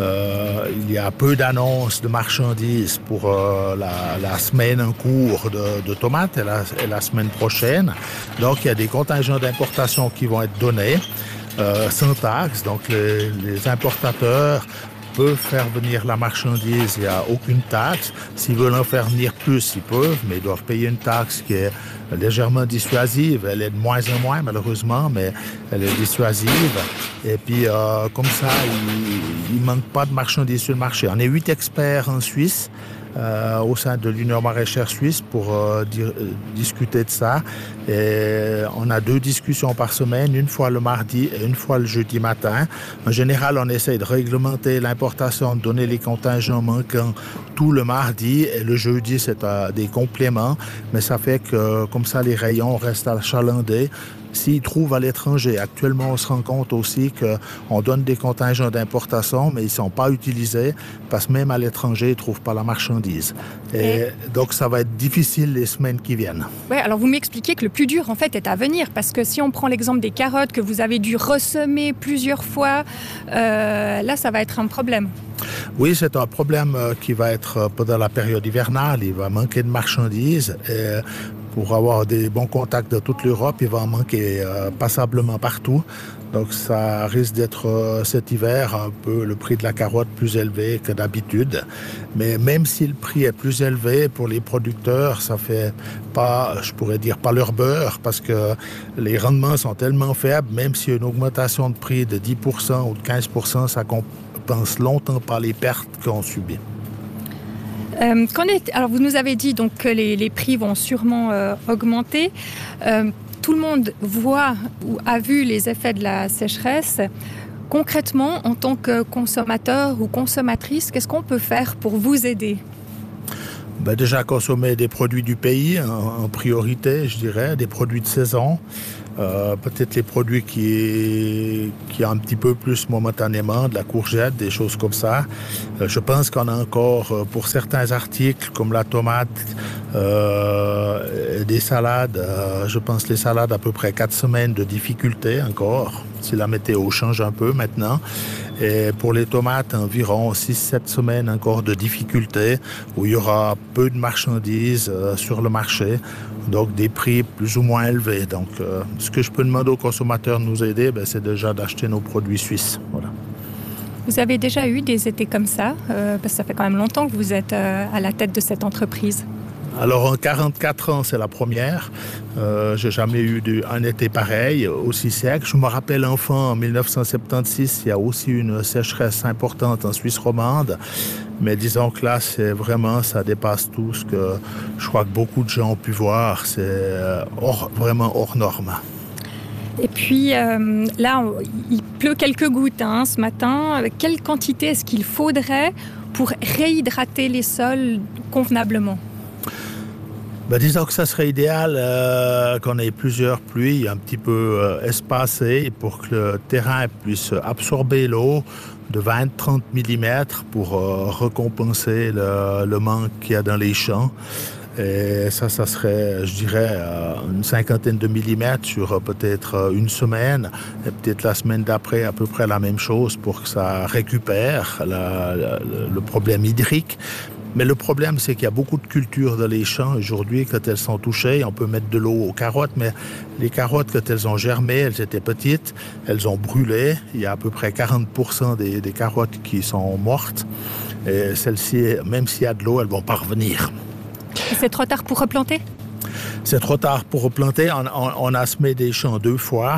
il y a peu d'annonces de marchandises pour la semaine en cours de tomates et la semaine prochaine. Donc, il y a des contingents d'importation qui vont être donnés sans taxe. Donc, les importateurs peuvent faire venir la marchandise, il n'y a aucune taxe. S'ils veulent en faire venir plus, ils peuvent, mais ils doivent payer une taxe qui est légèrement dissuasive. Elle est de moins en moins, malheureusement, mais elle est dissuasive. Et puis, comme ça, il ne manque pas de marchandises sur le marché. On est 8 experts en Suisse, au sein de l'Union maraîchère suisse pour discuter de ça. Et on a 2 discussions par semaine, une fois le mardi et une fois le jeudi matin. En général, on essaie de réglementer l'importation, de donner les contingents manquants tout le mardi et le jeudi, c'est des compléments. Mais ça fait que comme ça, les rayons restent achalandés s'ils trouvent à l'étranger. Actuellement, on se rend compte aussi qu'on donne des contingents d'importation, mais ils ne sont pas utilisés parce que même à l'étranger, ils ne trouvent pas la marchandise. Et donc, ça va être difficile les semaines qui viennent. Oui, alors vous m'expliquez que le plus dur, en fait, est à venir. Parce que si on prend l'exemple des carottes que vous avez dû ressemer plusieurs fois, là, ça va être un problème. Oui, c'est un problème qui va être pendant la période hivernale. Il va manquer de marchandises. Et pour avoir des bons contacts de toute l'Europe, il va en manquer passablement partout. Donc ça risque d'être cet hiver un peu le prix de la carotte plus élevé que d'habitude. Mais même si le prix est plus élevé pour les producteurs, ça fait pas, je pourrais dire, pas leur beurre parce que les rendements sont tellement faibles, même s'il y a une augmentation de prix de 10% ou de 15%, ça compense longtemps pas les pertes qu'on subit. Alors vous nous avez dit donc que les prix vont sûrement augmenter. Tout le monde voit ou a vu les effets de la sécheresse. Concrètement, en tant que consommateur ou consommatrice, qu'est-ce qu'on peut faire pour vous aider ? Déjà consommer des produits du pays en priorité, je dirais, des produits de saison. Peut-être les produits qui ont un petit peu plus momentanément, de la courgette, des choses comme ça. Je pense qu'on a encore, pour certains articles, comme la tomate, des salades, je pense les salades à peu près 4 semaines de difficulté encore, si la météo change un peu maintenant. Et pour les tomates, environ 6-7 semaines encore de difficulté, où il y aura peu de marchandises sur le marché, donc des prix plus ou moins élevés. Donc, ce que je peux demander aux consommateurs de nous aider, c'est déjà d'acheter nos produits suisses. Voilà. Vous avez déjà eu des étés comme ça, parce que ça fait quand même longtemps que vous êtes à la tête de cette entreprise. Alors, en 44 ans, c'est la première. J'ai jamais eu un été pareil, aussi sec. Je me rappelle enfant, en 1976, il y a aussi une sécheresse importante en Suisse romande. Mais disons que là, c'est vraiment, ça dépasse tout ce que je crois que beaucoup de gens ont pu voir. C'est vraiment hors norme. Et puis là, il pleut quelques gouttes ce matin. Quelle quantité est-ce qu'il faudrait pour réhydrater les sols convenablement ? Disons que ça serait idéal qu'on ait plusieurs pluies un petit peu espacées pour que le terrain puisse absorber l'eau de 20-30 mm pour recompenser le manque qu'il y a dans les champs. Et ça serait, je dirais, une cinquantaine de millimètres sur peut-être une semaine. Et peut-être la semaine d'après, à peu près la même chose pour que ça récupère le problème hydrique. Mais le problème, c'est qu'il y a beaucoup de cultures dans les champs aujourd'hui. Quand elles sont touchées, on peut mettre de l'eau aux carottes, mais les carottes, quand elles ont germé, elles étaient petites, elles ont brûlé. Il y a à peu près 40% des carottes qui sont mortes. Et celles-ci, même s'il y a de l'eau, elles ne vont pas revenir. Et c'est trop tard pour replanter ? C'est trop tard pour replanter. On a semé des champs 2 fois.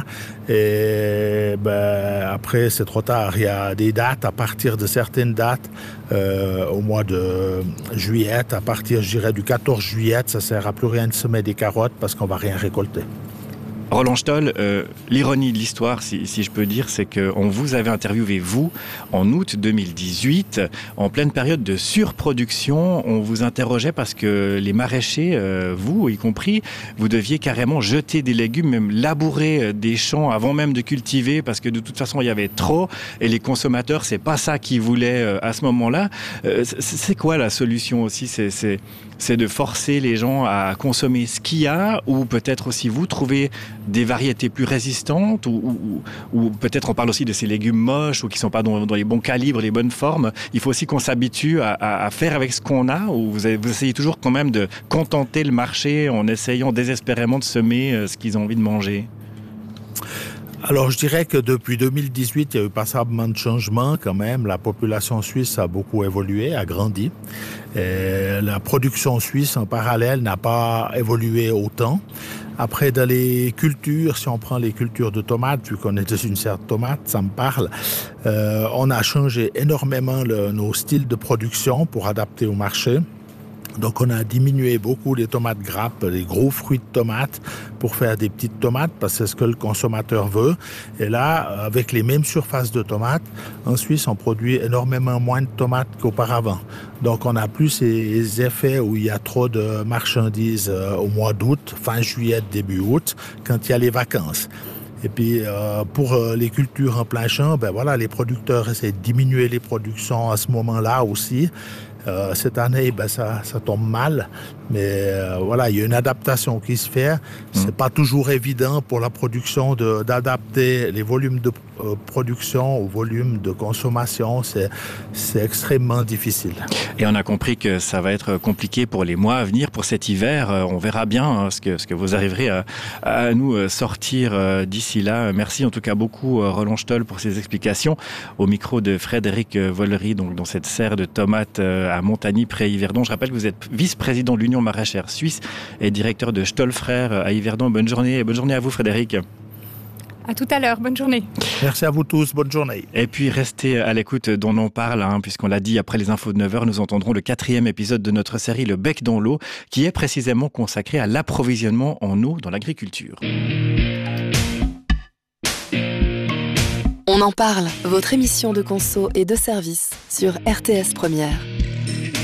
Et après, c'est trop tard. Il y a des dates, à partir de certaines dates, au mois de juillet, à partir, je dirais, du 14 juillet, ça ne sert à plus rien de semer des carottes parce qu'on ne va rien récolter. Roland Stoll, l'ironie de l'histoire, si je peux dire, c'est qu'on vous avait interviewé, vous, en août 2018, en pleine période de surproduction. On vous interrogeait parce que les maraîchers, vous y compris, vous deviez carrément jeter des légumes, même labourer des champs avant même de cultiver parce que de toute façon, il y avait trop et les consommateurs, c'est pas ça qu'ils voulaient à ce moment-là. C'est quoi la solution aussi ? C'est de forcer les gens à consommer ce qu'il y a ou peut-être aussi vous trouver des variétés plus résistantes ou peut-être on parle aussi de ces légumes moches ou qui ne sont pas dans les bons calibres, les bonnes formes. Il faut aussi qu'on s'habitue à faire avec ce qu'on a ou vous essayez toujours quand même de contenter le marché en essayant désespérément de semer ce qu'ils ont envie de manger. Alors, je dirais que depuis 2018, il y a eu passablement de changements quand même. La population suisse a beaucoup évolué, a grandi. Et la production suisse, en parallèle, n'a pas évolué autant. Après, dans les cultures, si on prend les cultures de tomates, vu qu'on est dans une serre de tomates, ça me parle, on a changé énormément nos styles de production pour adapter au marché. Donc on a diminué beaucoup les tomates grappes, les gros fruits de tomates, pour faire des petites tomates, parce que c'est ce que le consommateur veut. Et là, avec les mêmes surfaces de tomates, en Suisse, on produit énormément moins de tomates qu'auparavant. Donc on n'a plus ces effets où il y a trop de marchandises au mois d'août, fin juillet, début août, quand il y a les vacances. Et puis, pour les cultures en plein champ, les producteurs essaient de diminuer les productions à ce moment-là aussi. Cette année, ça tombe mal, mais il y a une adaptation qui se fait. C'est pas toujours évident pour la production d'adapter les volumes de production au volume de consommation. C'est extrêmement difficile. Et on a compris que ça va être compliqué pour les mois à venir, pour cet hiver. On verra bien ce que vous arriverez à nous sortir d'ici là. Merci en tout cas beaucoup, Roland Stoll, pour ces explications. Au micro de Frédéric Vollery, donc dans cette serre de tomates à Montagny, près Yverdon. Je rappelle que vous êtes vice-président de l'Union maraîchère suisse et directeur de Stoll Frères à Yverdon. Bonne journée à vous, Frédéric. À tout à l'heure, bonne journée. Merci à vous tous, bonne journée. Et puis restez à l'écoute d'On en parle, puisqu'on l'a dit, après les infos de 9h, nous entendrons le 4e épisode de notre série Le Bec dans l'eau, qui est précisément consacré à l'approvisionnement en eau dans l'agriculture. On en parle, votre émission de conso et de service sur RTS Première.